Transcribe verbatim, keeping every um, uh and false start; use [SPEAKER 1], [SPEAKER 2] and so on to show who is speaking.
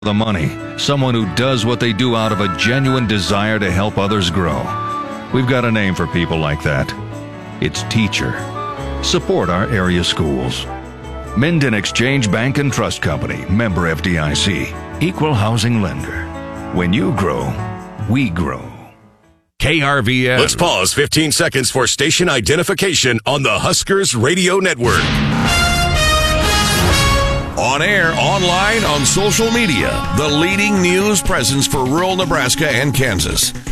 [SPEAKER 1] the money, someone who does what they do out of a genuine desire to help others grow. We've got a name for people like that. It's teacher. Support our area schools. Minden Exchange Bank and Trust Company, member F D I C, equal housing lender. When you grow, we grow.
[SPEAKER 2] K R V N. Let's pause fifteen seconds for station identification on the Huskers Radio Network. On air, online, on social media, the leading news presence for rural Nebraska and Kansas.